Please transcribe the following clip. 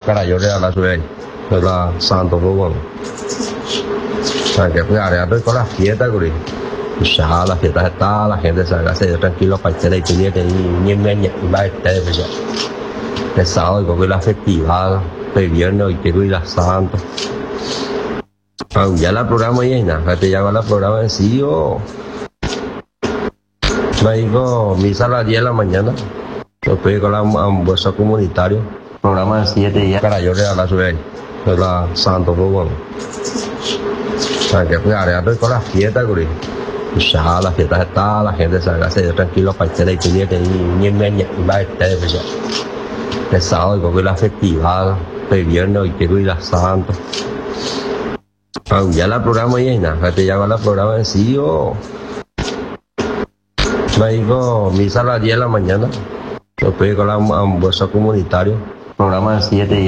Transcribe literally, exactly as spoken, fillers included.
cara yo le a la suya de la santo luego para que pues ahora con la fiesta güey ya la fiesta está la gente se hace tranquilo para que le tenía que ni me ni va a estar pues el sábado con la festividad el viernes y que la santo ya la programa llena ya te llama la programa en sí o me digo misa a las diez de la mañana yo estoy con la almuerzo comunitario programa de siete días para yo le a la suya de la santo luego para que pues ahora con la fiesta güey ya la fiesta está la gente se hace tranquilo para que le tenía que ni me ni va a estar pues el sábado con la festividad el viernes y que la santo ya la programa llena ya te llama la programa en sí o me digo misa a las diez de la mañana yo estoy con la almuerzo comunitario programa de siete días